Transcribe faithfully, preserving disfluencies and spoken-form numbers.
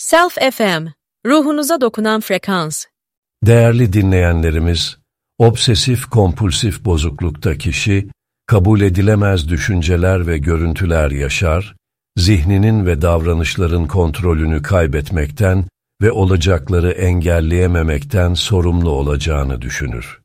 Self F M, ruhunuza dokunan frekans. Değerli dinleyenlerimiz, obsesif kompulsif bozuklukta kişi, kabul edilemez düşünceler ve görüntüler yaşar, zihninin ve davranışların kontrolünü kaybetmekten ve olacakları engelleyememekten sorumlu olacağını düşünür.